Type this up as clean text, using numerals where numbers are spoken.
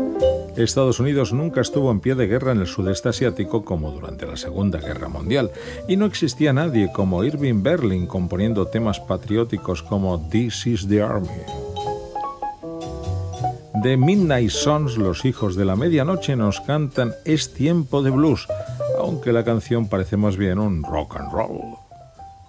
Estados Unidos nunca estuvo en pie de guerra en el sudeste asiático como durante la Segunda Guerra Mundial, y no existía nadie como Irving Berlin componiendo temas patrióticos como This is the Army. The Midnight Suns, los hijos de la medianoche, nos cantan Es tiempo de blues, aunque la canción parece más bien un rock and roll.